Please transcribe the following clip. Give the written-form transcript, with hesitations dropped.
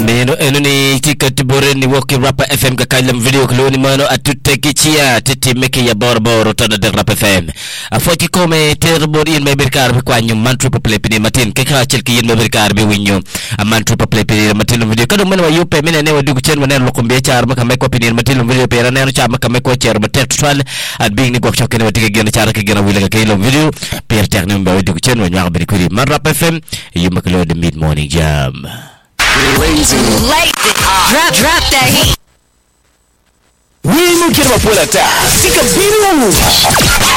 Meno enuni ticket bore ni woki Rapa FM kakailam video kloni mano atute kichia titi meki ya boro tada de Rapa FM. Afoti kome terbor in mebirkar kwa nyu mantru paplepini matin keka chelki in mebirkar be winyo mantru paplepini matin video kado meno yupe mena ne wadu kuchen mena lokumbia char maka meko pini matin video pera ne cha maka meko cher matetwal at being ni gwak chokene watika gena chara kagena wila kailo video per techne mba wadu kuchen wanyu akabiri kuri man Rapa FM yumakalo the mid morning jam. Drop that heat. Wili mukirwa pola ta. Sika biru.